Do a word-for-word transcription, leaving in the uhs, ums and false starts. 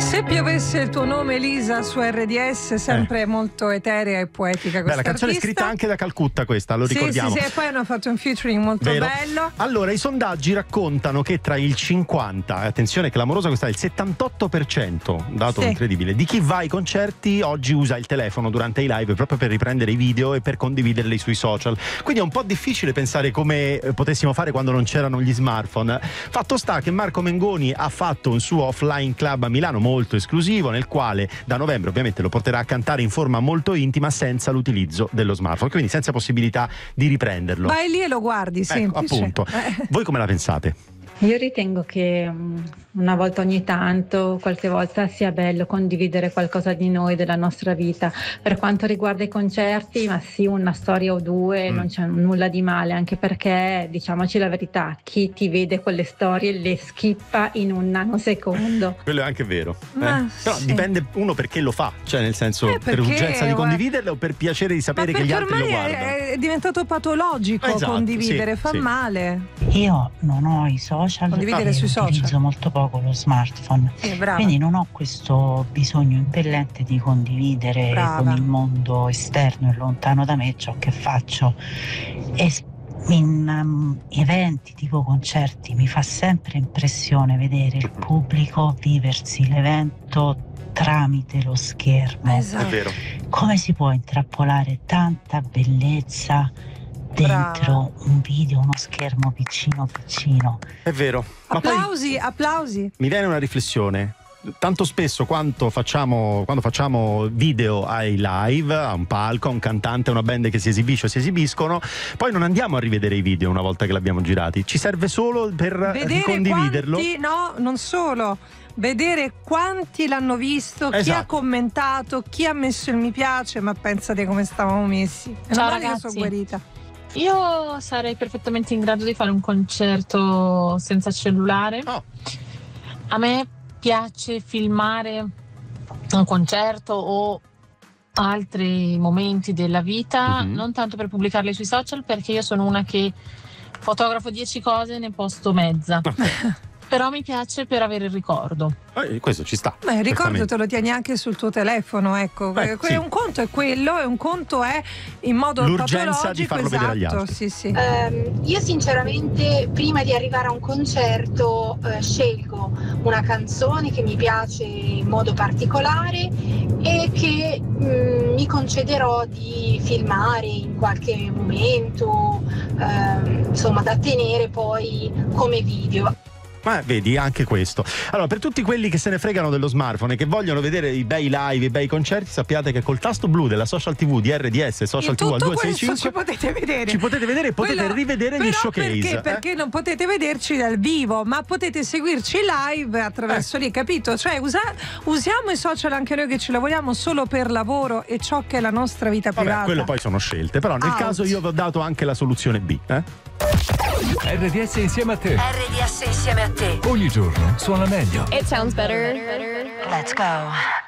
Se piovesse il tuo nome, Elisa, su R D S, sempre eh. molto eterea e poetica. Beh, la canzone è scritta anche da Calcutta, questa, lo sì, ricordiamo. Sì, sì, e poi hanno fatto un featuring molto Vero. bello. Allora, i sondaggi raccontano che tra il cinquanta, attenzione clamorosa questa, il settantotto per cento, dato sì. incredibile, di chi va ai concerti oggi usa il telefono durante i live proprio per riprendere i video e per condividerli sui social. Quindi è un po' difficile pensare come potessimo fare quando non c'erano gli smartphone. Fatto sta che Marco Mengoni ha fatto un suo offline club a Milano molto esclusivo, nel quale da novembre ovviamente lo porterà a cantare in forma molto intima senza l'utilizzo dello smartphone, quindi senza possibilità di riprenderlo. Vai lì e lo guardi, semplice. Ecco, appunto. Voi come la pensate? Io ritengo che una volta ogni tanto, qualche volta, sia bello condividere qualcosa di noi, della nostra vita. Per quanto riguarda i concerti, ma sì, una storia o due, mm. non c'è nulla di male, anche perché, diciamoci la verità, chi ti vede quelle storie le skippa in un nanosecondo. Quello è anche vero. Eh? Però sì. dipende uno perché lo fa, cioè nel senso eh, perché, per urgenza di condividerle o per piacere di sapere che gli altri lo guardano. È, è diventato patologico esatto, condividere, sì, fa sì. male. Io non ho i social. Condividere sui social. Utilizzo molto poco lo smartphone, eh, quindi non ho questo bisogno impellente di condividere brava. con il mondo esterno e lontano da me ciò che faccio. E in um, eventi tipo concerti mi fa sempre impressione vedere il pubblico viversi l'evento tramite lo schermo. Esatto. È vero. Come si può intrappolare tanta bellezza dentro Brava. un video, uno schermo piccino piccino? È vero. Ma applausi, poi applausi. Mi viene una riflessione. Tanto spesso quando facciamo, quando facciamo video ai live, a un palco, a un cantante, a una band che si esibisce o si esibiscono, poi non andiamo a rivedere i video una volta che l'abbiamo girati. Ci serve solo per vedere condividerlo. Quanti, no, non solo. Vedere quanti l'hanno visto, esatto. chi ha commentato, chi ha messo il mi piace, ma pensate come stavamo messi. Ciao ragazzi. Sono guarita. Io sarei perfettamente in grado di fare un concerto senza cellulare. Oh. A me piace filmare un concerto o altri momenti della vita, mm-hmm. non tanto per pubblicarli sui social, perché io sono una che fotografo dieci cose e ne posto mezza. Però mi piace per avere il ricordo. Eh, questo ci sta. Beh, il ricordo te lo tieni anche sul tuo telefono, ecco. Beh, que- sì. Un conto è quello e un conto è in modo l'urgenza patologico, di farlo esatto, vedere agli altri. Sì, sì. Um, io sinceramente prima di arrivare a un concerto uh, scelgo una canzone che mi piace in modo particolare e che um, mi concederò di filmare in qualche momento, um, insomma da tenere poi come video. Ma vedi, anche questo. Allora, per tutti quelli che se ne fregano dello smartphone e che vogliono vedere i bei live, i bei concerti, sappiate che col tasto blu della social tivù di R D S Social in tivù al tutto duecentosessantacinque questo ci potete vedere. Ci potete vedere e potete Quello, rivedere però gli showcase. Perché? Eh? Perché non potete vederci dal vivo, ma potete seguirci live attraverso eh. lì, capito? Cioè usa- usiamo i social anche noi che ci lavoriamo solo per lavoro e ciò che è la nostra vita Vabbè, privata. quello poi sono scelte, però nel Out. caso io vi ho dato anche la soluzione B. Eh? R D S insieme a te. R D S insieme a te. Ogni giorno suona meglio. It sounds better. Let's go.